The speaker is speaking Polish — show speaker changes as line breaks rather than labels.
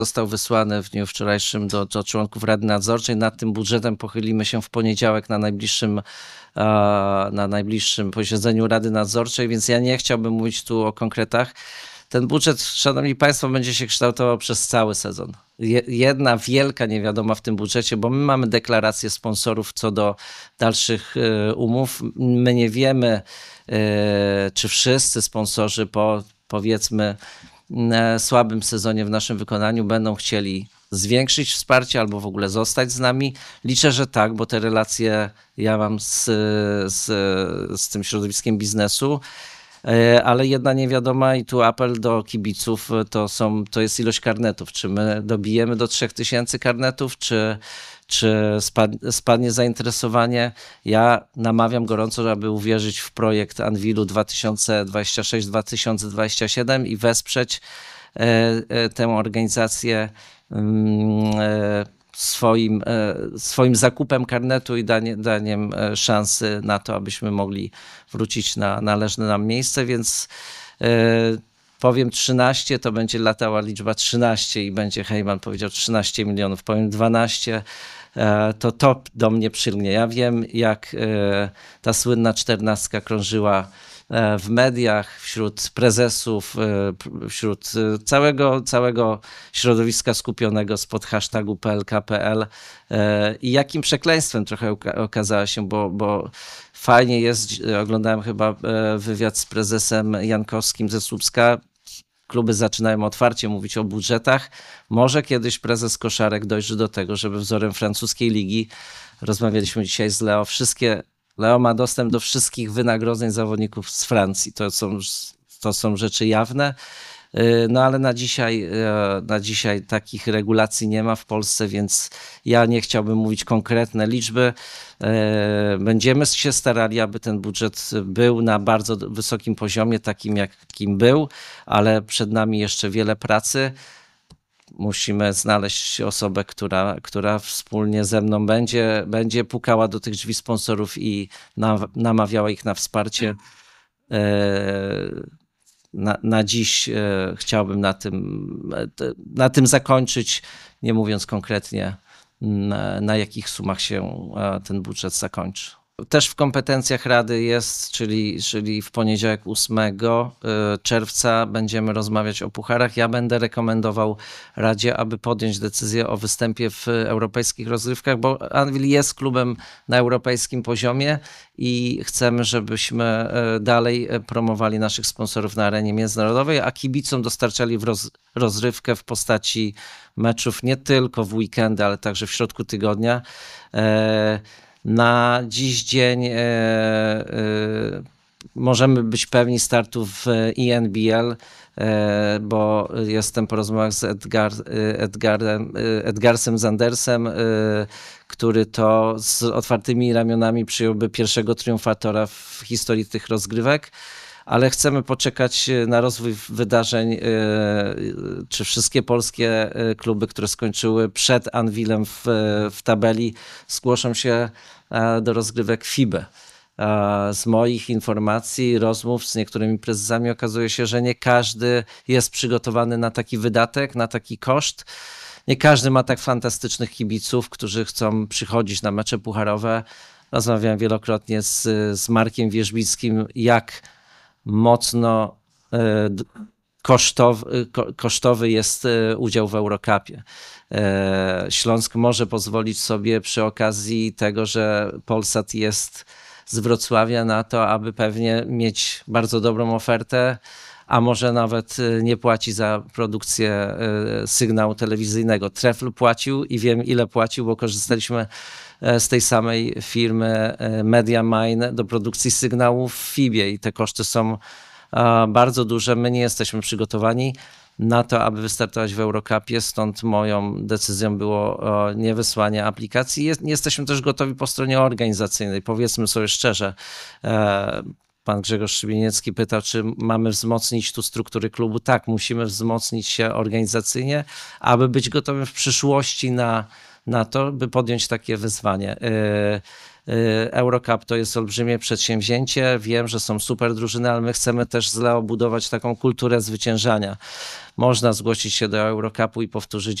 został wysłany w dniu wczorajszym do członków Rady Nadzorczej. Nad tym budżetem pochylimy się w poniedziałek na najbliższym posiedzeniu Rady Nadzorczej, więc ja nie chciałbym mówić tu o konkretach. Ten budżet, szanowni państwo, będzie się kształtował przez cały sezon. Jedna wielka niewiadoma w tym budżecie, bo my mamy deklarację sponsorów co do dalszych umów. My nie wiemy, czy wszyscy sponsorzy po, powiedzmy, słabym sezonie w naszym wykonaniu będą chcieli zwiększyć wsparcie albo w ogóle zostać z nami. Liczę, że tak, bo te relacje ja mam z tym środowiskiem biznesu. Ale jedna niewiadoma i tu apel do kibiców, to jest ilość karnetów. Czy my dobijemy do 3000 karnetów, czy spadnie zainteresowanie? Ja namawiam gorąco, aby uwierzyć w projekt Anwilu 2026-2027 i wesprzeć tę organizację swoim zakupem karnetu i daniem szansy na to, abyśmy mogli wrócić na należne nam miejsce, więc powiem 13, to będzie latała liczba 13 i będzie Hejman powiedział 13 milionów, powiem 12, to do mnie przylgnie. Ja wiem, jak ta słynna 14 krążyła w mediach, wśród prezesów, wśród całego środowiska skupionego spod hashtagu PLK.pl i jakim przekleństwem trochę okazała się, bo fajnie jest, oglądałem chyba wywiad z prezesem Jankowskim ze Słupska, kluby zaczynają otwarcie mówić o budżetach. Może kiedyś prezes Koszarek dojrzy do tego, żeby wzorem francuskiej ligi, rozmawialiśmy dzisiaj z Leo, Leo ma dostęp do wszystkich wynagrodzeń zawodników z Francji. To są rzeczy jawne, no ale na dzisiaj takich regulacji nie ma w Polsce, więc ja nie chciałbym mówić konkretne liczby. Będziemy się starali, aby ten budżet był na bardzo wysokim poziomie, takim jakim był, ale przed nami jeszcze wiele pracy. Musimy znaleźć osobę, która wspólnie ze mną będzie pukała do tych drzwi sponsorów i namawiała ich na wsparcie. Na dziś chciałbym na tym zakończyć, nie mówiąc konkretnie, na jakich sumach się ten budżet zakończy. Też w kompetencjach Rady jest, czyli w poniedziałek 8 czerwca będziemy rozmawiać o pucharach. Ja będę rekomendował Radzie, aby podjąć decyzję o występie w europejskich rozgrywkach, bo Anwil jest klubem na europejskim poziomie i chcemy, żebyśmy dalej promowali naszych sponsorów na arenie międzynarodowej, a kibicom dostarczali rozrywkę w postaci meczów nie tylko w weekendy, ale także w środku tygodnia. Na dziś dzień możemy być pewni startu w ENBL, bo jestem po rozmowach z Edgarsem Zandersem, który to z otwartymi ramionami przyjąłby pierwszego triumfatora w historii tych rozgrywek. Ale chcemy poczekać na rozwój wydarzeń, czy wszystkie polskie kluby, które skończyły przed Anwilem w tabeli, zgłoszą się do rozgrywek FIBA. Z moich informacji, rozmów z niektórymi prezesami okazuje się, że nie każdy jest przygotowany na taki wydatek, na taki koszt. Nie każdy ma tak fantastycznych kibiców, którzy chcą przychodzić na mecze pucharowe. Rozmawiałem wielokrotnie z Markiem Wierzbickim, jak mocno kosztowy jest udział w Eurocupie. Śląsk może pozwolić sobie przy okazji tego, że Polsat jest z Wrocławia, na to, aby pewnie mieć bardzo dobrą ofertę, a może nawet nie płaci za produkcję sygnału telewizyjnego. Trefl płacił i wiem, ile płacił, bo korzystaliśmy z tej samej firmy MediaMine do produkcji sygnałów w FIBie i te koszty są bardzo duże. My nie jesteśmy przygotowani na to, aby wystartować w Eurocupie, stąd moją decyzją było niewysłanie aplikacji. Nie jesteśmy też gotowi po stronie organizacyjnej. Powiedzmy sobie szczerze, pan Grzegorz Szybieniecki pytał, czy mamy wzmocnić tu struktury klubu. Tak, musimy wzmocnić się organizacyjnie, aby być gotowym w przyszłości na to, by podjąć takie wyzwanie. Eurocup to jest olbrzymie przedsięwzięcie. Wiem, że są super drużyny, ale my chcemy też z Leo budować taką kulturę zwyciężania. Można zgłosić się do Eurocupu i powtórzyć